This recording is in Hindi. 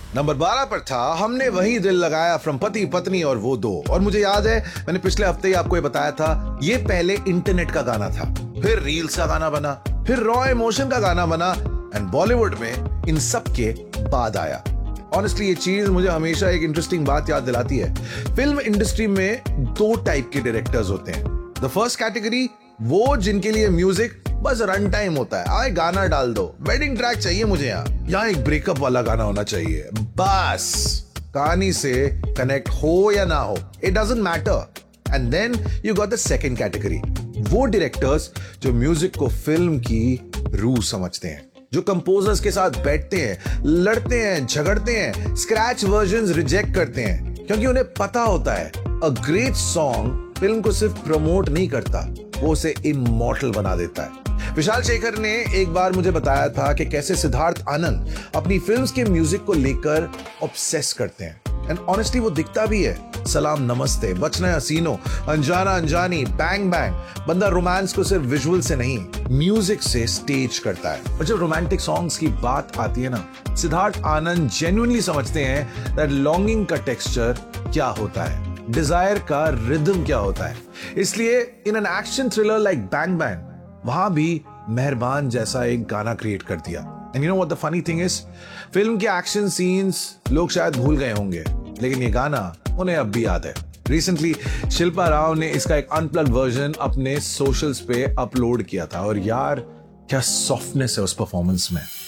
नंबर 12 पर था हमने वही दिल लगाया फ्रॉम पति पत्नी और वो दो। और मुझे याद है मैंने पिछले हफ्ते ही आपको ये बताया था, ये पहले इंटरनेट का गाना था, फिर रील्स का गाना बना, फिर रॉ इमोशन का गाना बना एंड बॉलीवुड में इन सब के बाद आया। ऑनेस्टली ये चीज मुझे हमेशा एक इंटरेस्टिंग बात याद दिलाती है। फिल्म इंडस्ट्री में दो टाइप के डायरेक्टर्स होते हैं। द फर्स्ट कैटेगरी वो जिनके लिए म्यूजिक बस रन टाइम होता है, आए गाना डाल दो, वेडिंग ट्रैक चाहिए मुझे, यहाँ एक ब्रेकअप वाला गाना होना चाहिए, बस कहानी से कनेक्ट हो या ना हो, it doesn't matter. And then you got the second category, वो डायरेक्टर्स जो म्यूजिक को फिल्म की रूह समझते हैं, जो कंपोजर्स के साथ बैठते हैं, लड़ते हैं, झगड़ते हैं, स्क्रैच वर्जन्स रिजेक्ट करते हैं, क्योंकि उन्हें पता होता है अ ग्रेट सॉन्ग फिल्म को सिर्फ प्रमोट नहीं करता, वो उसे इमॉर्टल बना देता है। विशाल शेखर ने एक बार मुझे बताया था कि कैसे सिद्धार्थ आनंद अपनी फिल्म्स के म्यूजिक को लेकर ऑब्सेस करते हैं। एंड ऑनेस्टली वो दिखता भी है। सलाम नमस्ते, बचना हसीनो, अनजाना अनजानी, बैंग बैंग, बंदा रोमांस को सिर्फ विजुअल से नहीं म्यूजिक से स्टेज करता है। और जब रोमांटिक सॉन्ग्स की बात आती है ना, सिद्धार्थ आनंद जेन्युइनली समझते हैं दैट लॉन्गिंग का टेक्सचर क्या होता है, डिजायर का रिदम क्या होता है। इसलिए in an action thriller like bang bang वहां भी मेहरबान जैसा एक गाना क्रिएट कर दिया। And you know what the funny thing is, film के एक्शन सीन्स लोग शायद भूल गए होंगे, लेकिन ये गाना उन्हें अब भी याद है। रिसेंटली शिल्पा राव ने इसका एक अनप्लग्ड वर्जन अपने सोशल्स पे अपलोड किया था और यार क्या सॉफ्टनेस है उस परफॉर्मेंस में।